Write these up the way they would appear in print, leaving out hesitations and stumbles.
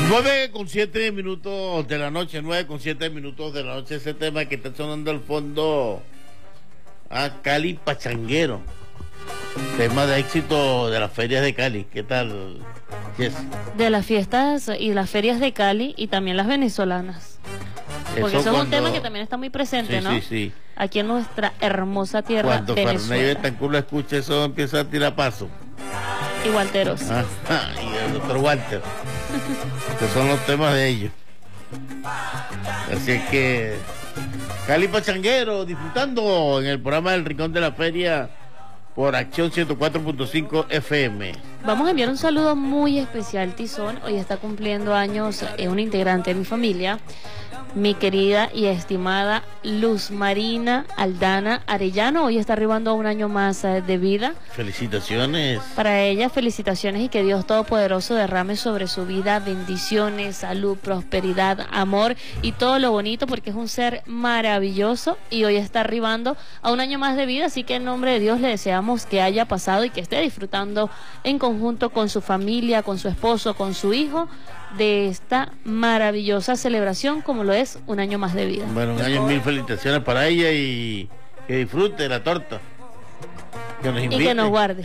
9:07 de la noche, 9:07 de la noche, ese tema que está sonando al fondo, Cali Pachanguero, tema de éxito de las ferias de Cali. ¿Qué tal, Jess? De las fiestas y las ferias de Cali y también las venezolanas. Porque eso es un tema que también está muy presente, sí, ¿no? Sí, sí. Aquí en nuestra hermosa tierra, Cuando Venezuela. Ferney Betancur lo escucha, eso empieza a tirar paso. Y Walteros. Y el doctor Walter. Que son los temas de ellos. Así es que Cali Pachanguero disfrutando en el programa del Rincón de la Feria por Acción 104.5 FM. Vamos a enviar un saludo muy especial, Tizón. Hoy está cumpliendo años un integrante de mi familia, mi querida y estimada Luz Marina Aldana Arellano. Hoy está arribando a un año más de vida. Felicitaciones. Para ella, felicitaciones y que Dios Todopoderoso derrame sobre su vida bendiciones, salud, prosperidad, amor y todo lo bonito, porque es un ser maravilloso y hoy está arribando a un año más de vida. Así que en nombre de Dios le deseamos que haya pasado y que esté disfrutando en conjunto con su familia, con su esposo, con su hijo, de esta maravillosa celebración como lo es un año más de vida. Bueno, un año, mil felicitaciones para ella y que disfrute la torta. Que nos invite. Y que nos guarde.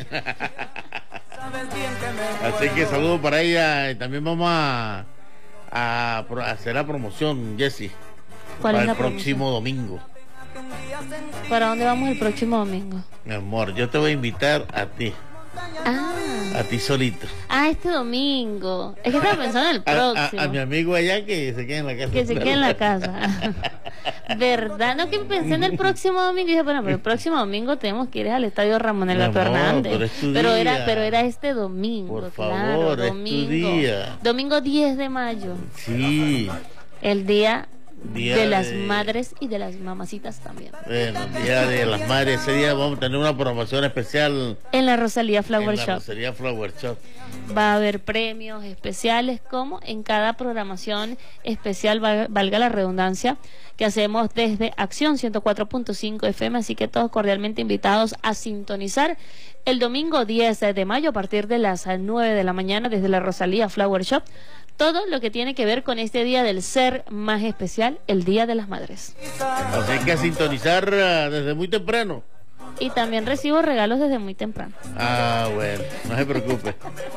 Así que saludos para ella. Y también vamos a hacer la promoción, Jessy. ¿Cuál para es la el próximo promoción? domingo. ¿Para dónde vamos el próximo domingo? Mi amor, yo te voy a invitar a ti. A ti solito. Este domingo. Es que estaba pensando en el próximo. A mi amigo allá que se quede en la casa. Que se quede en la casa. ¿Verdad? No, que pensé en el próximo domingo y dije, bueno, pero el próximo domingo tenemos que ir al estadio Ramón Elgato Hernández. Pero era este domingo. Por favor, claro, domingo. Es tu día. Domingo 10 de mayo. Sí. El día de las madres y de las mamacitas también. Bueno, Día de las Madres. Ese día vamos a tener una promoción especial en la Rosalía Flower Shop. Rosalía Flower Shop. Va a haber premios especiales, como en cada programación especial, valga la redundancia, que hacemos desde Acción 104.5 FM. Así que todos cordialmente invitados a sintonizar el domingo 10 de mayo a partir de las 9 de la mañana desde la Rosalía Flower Shop. Todo lo que tiene que ver con este día del ser más especial, el Día de las Madres. Así que a sintonizar desde muy temprano. Y también recibo regalos desde muy temprano. Bueno, no se preocupe.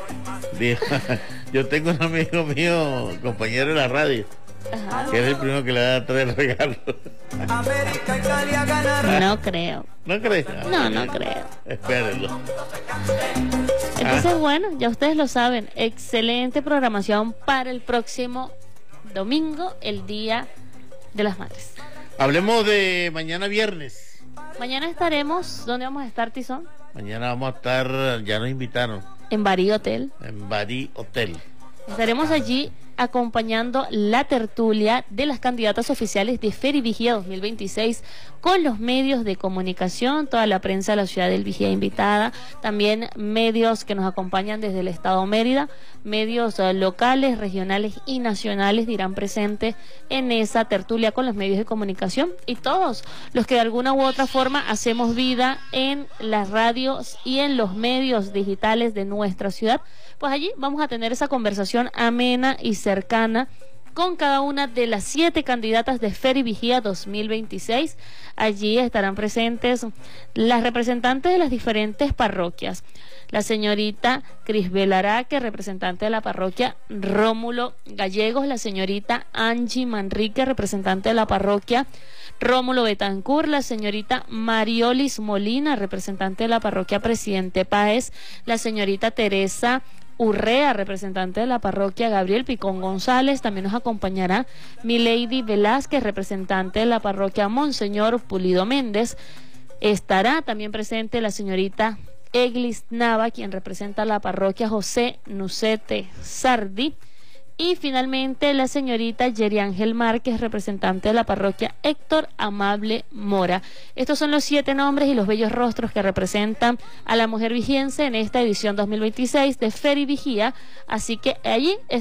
Yo tengo un amigo mío, compañero de la radio, que es el primero que le va a traer regalos. No creo. ¿No crees? No creo. Espérenlo. Entonces, bueno, ya ustedes lo saben. Excelente programación para el próximo domingo, el Día de las Madres. Hablemos de mañana viernes. Mañana estaremos, ¿dónde vamos a estar, Tizón? Mañana vamos a estar, ya nos invitaron. En Barí Hotel. En Barí Hotel. Estaremos allí acompañando la tertulia de las candidatas oficiales de Feria y Vigía 2026 con los medios de comunicación, toda la prensa de la ciudad del Vigía invitada, también medios que nos acompañan desde el estado Mérida, medios locales, regionales y nacionales dirán presente en esa tertulia con los medios de comunicación y todos los que de alguna u otra forma hacemos vida en las radios y en los medios digitales de nuestra ciudad. Pues allí vamos a tener esa conversación amena y cercana con cada una de las 7 candidatas de Feria y Vigía 2026. Allí estarán presentes las representantes de las diferentes parroquias. La señorita Crisbel Araque, representante de la parroquia Rómulo Gallegos, la señorita Angie Manrique, representante de la parroquia Rómulo Betancur, la señorita Mariolis Molina, representante de la parroquia Presidente Páez, la señorita Teresa Urrea, representante de la parroquia Gabriel Picón González. También nos acompañará Milady Velázquez, representante de la parroquia Monseñor Pulido Méndez. Estará también presente la señorita Eglis Nava, quien representa la parroquia José Nucete Sardi. Y finalmente la señorita Yeri Ángel Márquez, representante de la parroquia Héctor Amable Mora. Estos son los 7 nombres y los bellos rostros que representan a la mujer vigiense en esta edición 2026 de Feria y Vigía. Así que allí